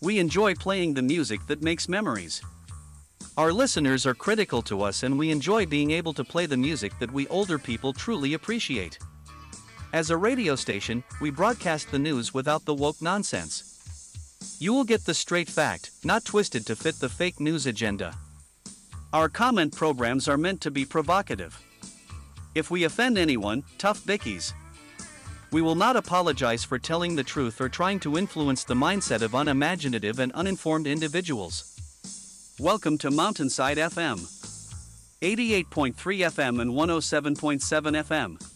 We enjoy playing the music that makes memories. Our listeners are critical to us and we enjoy being able to play the music that we older people truly appreciate. As a radio station, we broadcast the news without the woke nonsense. You will get the straight fact, not twisted to fit the fake news agenda. Our comment programs are meant to be provocative. If we offend anyone, tough bickies. We will not apologize for telling the truth or trying to influence the mindset of unimaginative and uninformed individuals. Welcome to Mountainside FM. 88.3 FM and 107.7 FM.